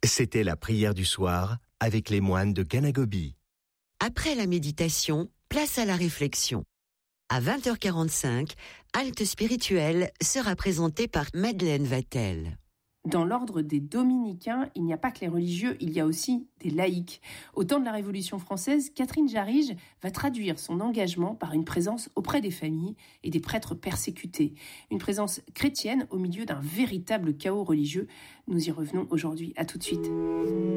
C'était la prière du soir avec les moines de Ganagobi. Après la méditation, place à la réflexion. À 20h45, Halte spirituelle sera présentée par Madeleine Vatel. Dans l'ordre des dominicains, il n'y a pas que les religieux, il y a aussi des laïcs. Au temps de la Révolution française, Catherine Jarige va traduire son engagement par une présence auprès des familles et des prêtres persécutés. Une présence chrétienne au milieu d'un véritable chaos religieux. Nous y revenons aujourd'hui. À tout de suite.